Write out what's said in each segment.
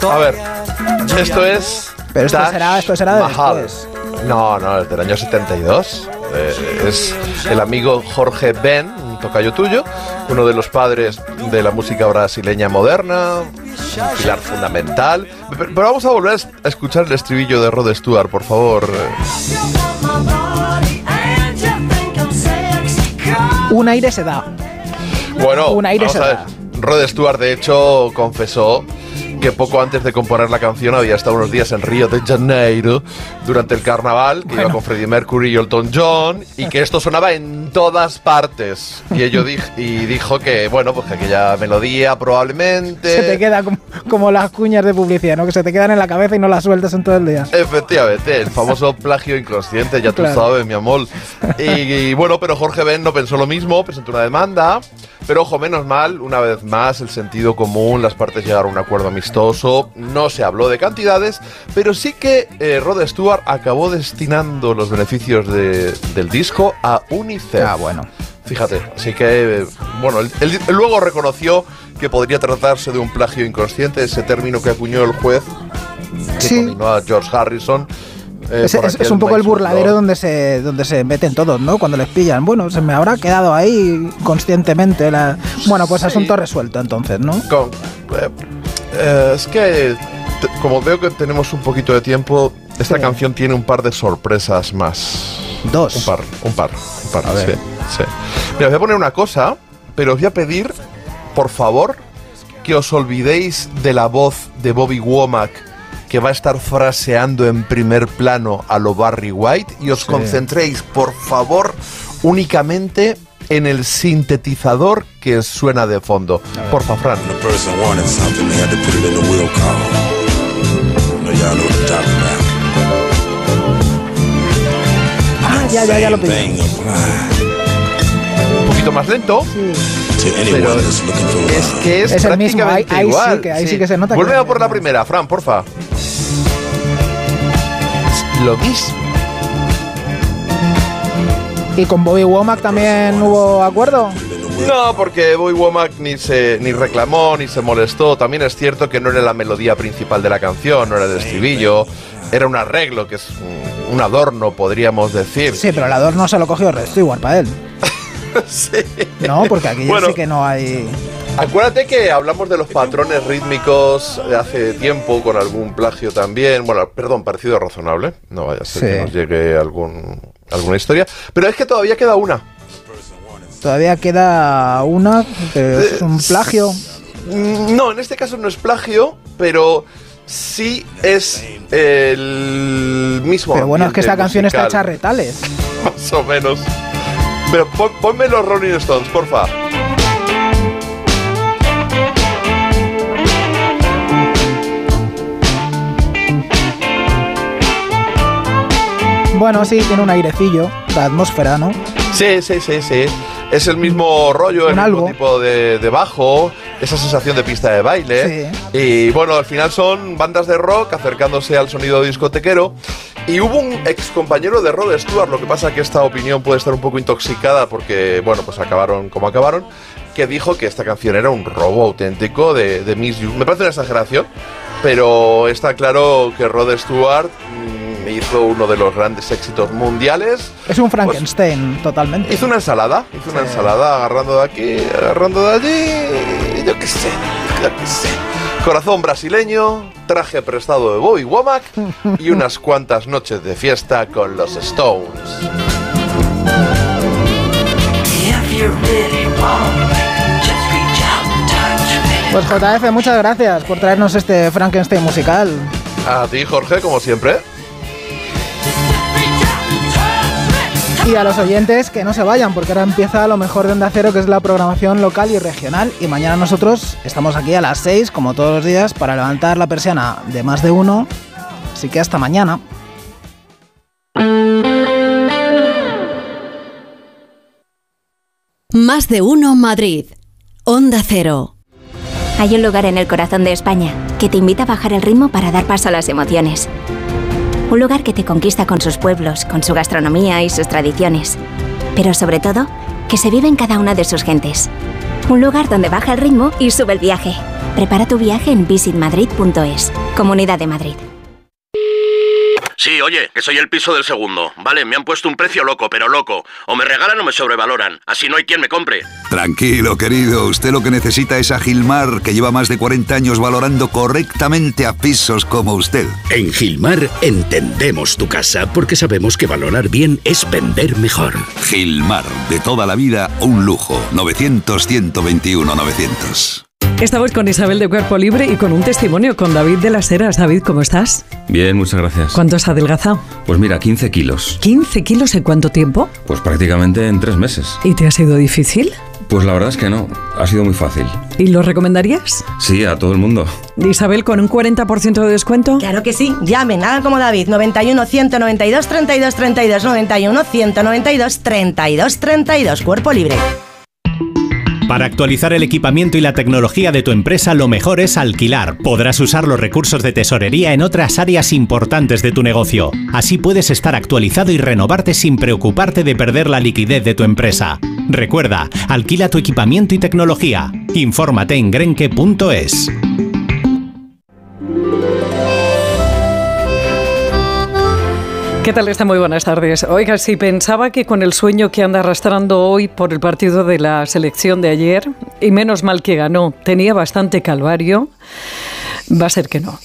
A ver, esto es... Pero esto será de después. No, es del año 72. Es el amigo Jorge Ben, un tocayo tuyo, uno de los padres de la música brasileña moderna, un pilar fundamental. Pero vamos a volver a escuchar el estribillo de Rod Stewart, por favor. Un aire se da. Bueno, un aire se da. Rod Stewart, de hecho, confesó que poco antes de componer la canción había estado unos días en Río de Janeiro durante el carnaval, que iba con Freddie Mercury y Elton John, y que esto sonaba en todas partes. Y dijo que, bueno, pues que aquella melodía probablemente... Se te queda como las cuñas de publicidad, ¿no? Que se te quedan en la cabeza y no las sueltas en todo el día. Efectivamente, el famoso plagio inconsciente, ya claro. Tú sabes, mi amor. Y bueno, pero Jorge Ben no pensó lo mismo, presentó una demanda. Pero ojo, menos mal, una vez más, el sentido común, las partes llegaron a un acuerdo amistoso, no se habló de cantidades, pero sí que Rod Stewart acabó destinando los beneficios del disco a UNICEF. Ah, bueno. Fíjate, así que, bueno, él luego reconoció que podría tratarse de un plagio inconsciente, ese término que acuñó el juez, que condenó a George Harrison. Es un poco el burladero donde se meten todos, ¿no? Cuando les pillan. Bueno, se me habrá quedado ahí conscientemente Bueno, pues sí. Asunto resuelto entonces, ¿no? Es que, como veo que tenemos un poquito de tiempo, esta canción tiene un par de sorpresas más. Dos. Un par. A ver. Sí. Mira, os voy a poner una cosa, pero os voy a pedir, por favor, que os olvidéis de la voz de Bobby Womack, que va a estar fraseando en primer plano a lo Barry White, y os concentréis, por favor, únicamente en el sintetizador que suena de fondo. Porfa, Fran. Ya lo pillé. Un poquito más lento. Sí. Pero es que es el mismo. igual. Ahí sí que se nota. Vuelve a por la primera, Fran, porfa. Lo mismo. ¿Y con Bobby Womack también hubo acuerdo? No, porque Bobby Womack ni reclamó ni se molestó. También es cierto que no era la melodía principal de la canción, no era el estribillo, era un arreglo, que es un adorno, podríamos decir. Sí, pero el adorno se lo cogió Rod Stewart para él. Sí. No, porque aquí ya sí que no hay... Acuérdate que hablamos de los patrones rítmicos de hace tiempo, con algún plagio también. Bueno, perdón, parecido razonable. No vaya a ser que nos llegue alguna historia. Pero es que todavía queda una. Todavía queda una, pero es un plagio. No, en este caso no es plagio, pero sí es el mismo. Pero bueno, es que esta canción está hecha a retales. Más o menos. Pero ponme los Rolling Stones, porfa. Bueno, sí, tiene un airecillo, la atmósfera, ¿no? Sí. Es el mismo rollo, el mismo tipo de bajo, esa sensación de pista de baile. Sí. Y bueno, al final son bandas de rock acercándose al sonido discotequero. Y hubo un ex compañero de Rod Stewart, lo que pasa que esta opinión puede estar un poco intoxicada porque, bueno, pues acabaron como acabaron, que dijo que esta canción era un robo auténtico de Miss You. Me parece una exageración, pero está claro que Rod Stewart hizo uno de los grandes éxitos mundiales. Es un Frankenstein, pues, totalmente. Hizo una ensalada, agarrando de aquí, agarrando de allí, yo qué sé. Corazón brasileño, traje prestado de Bobby Womack y unas cuantas noches de fiesta con los Stones. Pues JF, muchas gracias por traernos este Frankenstein musical. A ti, Jorge, como siempre. Y a los oyentes que no se vayan, porque ahora empieza lo mejor de Onda Cero, que es la programación local y regional. Y mañana nosotros estamos aquí a las 6, como todos los días, para levantar la persiana de Más de Uno. Así que hasta mañana. Más de Uno Madrid. Onda Cero. Hay un lugar en el corazón de España que te invita a bajar el ritmo para dar paso a las emociones. Un lugar que te conquista con sus pueblos, con su gastronomía y sus tradiciones. Pero sobre todo, que se vive en cada una de sus gentes. Un lugar donde baja el ritmo y sube el viaje. Prepara tu viaje en visitmadrid.es. Comunidad de Madrid. Sí, oye, que soy el piso del segundo. Vale, me han puesto un precio loco, pero loco. O me regalan o me sobrevaloran. Así no hay quien me compre. Tranquilo, querido. Usted lo que necesita es a Gilmar, que lleva más de 40 años valorando correctamente a pisos como usted. En Gilmar entendemos tu casa porque sabemos que valorar bien es vender mejor. Gilmar, de toda la vida, un lujo. 900-121-900. Estamos con Isabel de Cuerpo Libre y con un testimonio con David de las Heras. David, ¿cómo estás? Bien, muchas gracias. ¿Cuánto has adelgazado? Pues mira, 15 kilos. ¿15 kilos en cuánto tiempo? Pues prácticamente en 3 meses. ¿Y te ha sido difícil? Pues la verdad es que no, ha sido muy fácil. ¿Y lo recomendarías? Sí, a todo el mundo. Isabel, ¿con un 40% de descuento? Claro que sí, llamen, hagan como David, 91 192 32 32, 91 192 32 32, Cuerpo Libre. Para actualizar el equipamiento y la tecnología de tu empresa, lo mejor es alquilar. Podrás usar los recursos de tesorería en otras áreas importantes de tu negocio. Así puedes estar actualizado y renovarte sin preocuparte de perder la liquidez de tu empresa. Recuerda, alquila tu equipamiento y tecnología. Infórmate en grenke.es. ¿Qué tal está? Muy buenas tardes. Oiga, si pensaba que con el sueño que anda arrastrando hoy por el partido de la selección de ayer, y menos mal que ganó, tenía bastante calvario, va a ser que no.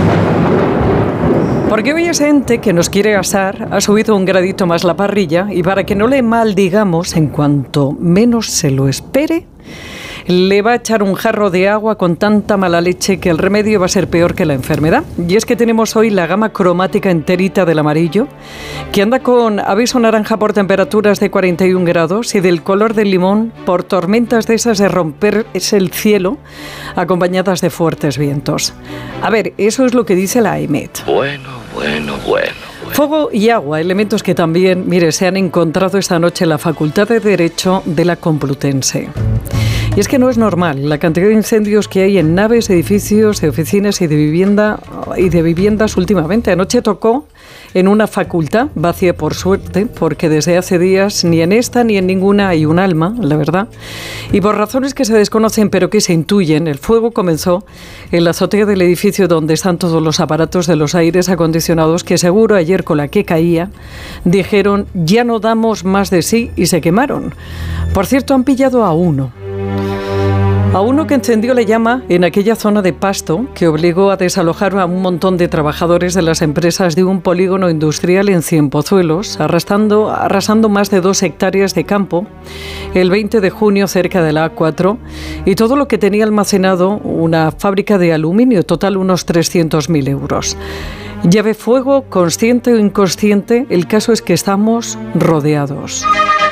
Porque hoy ese ente que nos quiere asar ha subido un gradito más la parrilla y para que no le maldigamos en cuanto menos se lo espere, le va a echar un jarro de agua con tanta mala leche que el remedio va a ser peor que la enfermedad. Y es que tenemos hoy la gama cromática enterita del amarillo, que anda con aviso naranja por temperaturas de 41 grados y del color del limón por tormentas de esas de romperse el cielo, acompañadas de fuertes vientos. A ver, eso es lo que dice la AEMET. Bueno. Fuego y agua, elementos que también, mire, se han encontrado esta noche en la Facultad de Derecho de la Complutense. Y es que no es normal la cantidad de incendios que hay en naves, edificios, de oficinas y de viviendas últimamente. Anoche tocó en una facultad, vacía por suerte, porque desde hace días ni en esta ni en ninguna hay un alma, la verdad. Y por razones que se desconocen pero que se intuyen, el fuego comenzó en la azotea del edificio donde están todos los aparatos de los aires acondicionados que seguro ayer con la que caía dijeron ya no damos más de sí y se quemaron. Por cierto, han pillado a uno que encendió la llama en aquella zona de Pasto que obligó a desalojar a un montón de trabajadores de las empresas de un polígono industrial en Cienpozuelos, arrasando más de 2 hectáreas de campo el 20 de junio cerca de la A4 y todo lo que tenía almacenado una fábrica de aluminio, total unos 300.000 euros. Llave fuego, consciente o inconsciente, el caso es que estamos rodeados.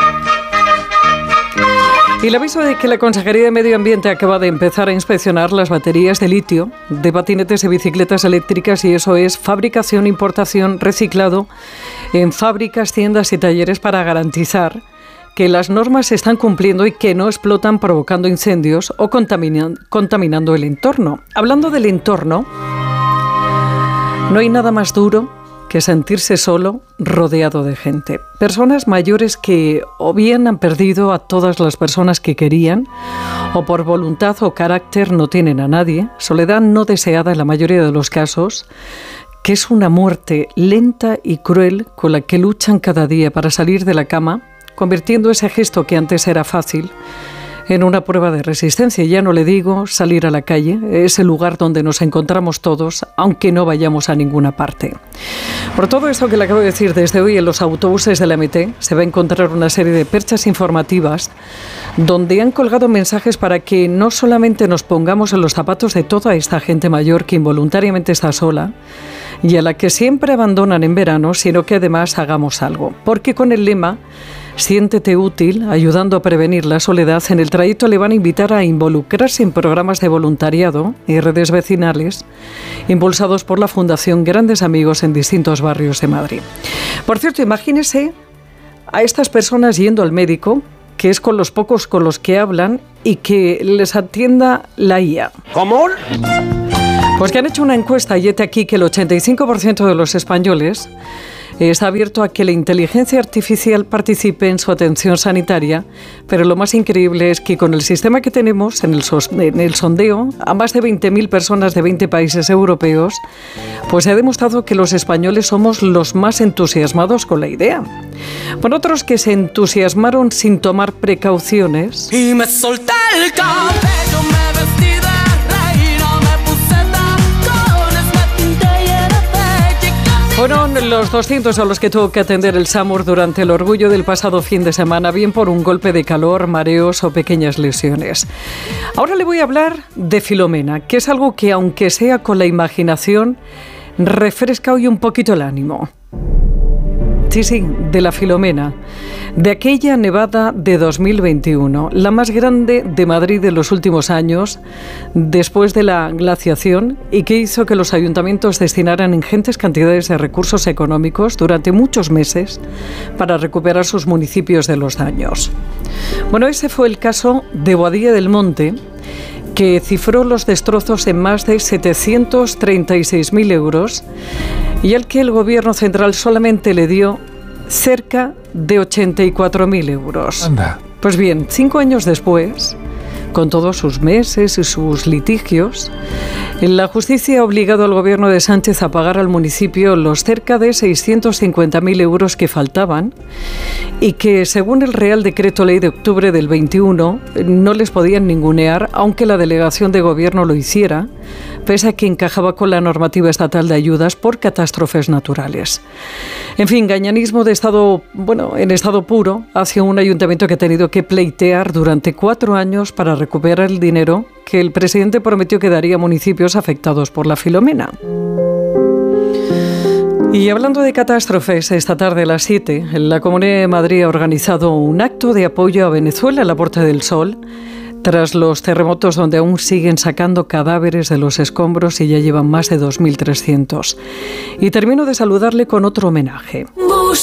Y el aviso de que la Consejería de Medio Ambiente acaba de empezar a inspeccionar las baterías de litio de patinetes y bicicletas eléctricas y eso es fabricación, importación, reciclado en fábricas, tiendas y talleres para garantizar que las normas se están cumpliendo y que no explotan provocando incendios o contaminando el entorno. Hablando del entorno, no hay nada más duro que sentirse solo, rodeado de gente. Personas mayores que o bien han perdido a todas las personas que querían, o por voluntad o carácter no tienen a nadie, soledad no deseada en la mayoría de los casos, que es una muerte lenta y cruel con la que luchan cada día para salir de la cama, convirtiendo ese gesto que antes era fácil en una prueba de resistencia. Ya no le digo salir a la calle, es el lugar donde nos encontramos todos, aunque no vayamos a ninguna parte. Por todo esto que le acabo de decir, desde hoy en los autobuses de la MT se va a encontrar una serie de perchas informativas donde han colgado mensajes para que no solamente nos pongamos en los zapatos de toda esta gente mayor que involuntariamente está sola y a la que siempre abandonan en verano, sino que además hagamos algo. Porque con el lema Siéntete útil, ayudando a prevenir la soledad, en el trayecto le van a invitar a involucrarse en programas de voluntariado y redes vecinales impulsados por la Fundación Grandes Amigos en distintos barrios de Madrid. Por cierto, imagínese a estas personas yendo al médico, que es con los pocos con los que hablan, y que les atienda la IA. ¿Cómo? Pues que han hecho una encuesta y hete aquí que el 85% de los españoles está abierto a que la inteligencia artificial participe en su atención sanitaria, pero lo más increíble es que con el sistema que tenemos en el sondeo a más de 20.000 personas de 20 países europeos, pues se ha demostrado que los españoles somos los más entusiasmados con la idea. Por otros que se entusiasmaron sin tomar precauciones. Y me solté el cabello, me vestí de reina, me puse tacones, me pinté y era bella. Fueron los 200 a los que tuvo que atender el SAMUR durante el orgullo del pasado fin de semana, bien por un golpe de calor, mareos o pequeñas lesiones. Ahora le voy a hablar de Filomena, que es algo que, aunque sea con la imaginación, refresca hoy un poquito el ánimo. Sí, de la Filomena, de aquella nevada de 2021, la más grande de Madrid de los últimos años, después de la glaciación, y que hizo que los ayuntamientos destinaran ingentes cantidades de recursos económicos durante muchos meses para recuperar sus municipios de los daños. Bueno, ese fue el caso de Boadilla del Monte, que cifró los destrozos en más de 736.000 euros y al que el gobierno central solamente le dio cerca de 84.000 euros. Anda. Pues bien, 5 años después, con todos sus meses y sus litigios, la justicia ha obligado al gobierno de Sánchez a pagar al municipio los cerca de 650.000 euros que faltaban y que, según el Real Decreto Ley de octubre del 21, no les podían ningunear, aunque la delegación de gobierno lo hiciera, pese a que encajaba con la normativa estatal de ayudas por catástrofes naturales. En fin, gañanismo de estado, en estado puro, hacia un ayuntamiento que ha tenido que pleitear durante 4 años para recuperar el dinero que el presidente prometió que daría a municipios afectados por la Filomena. Y hablando de catástrofes, esta tarde a las 7, la Comunidad de Madrid ha organizado un acto de apoyo a Venezuela en la Puerta del Sol, tras los terremotos donde aún siguen sacando cadáveres de los escombros y ya llevan más de 2.300. Y termino de saludarle con otro homenaje.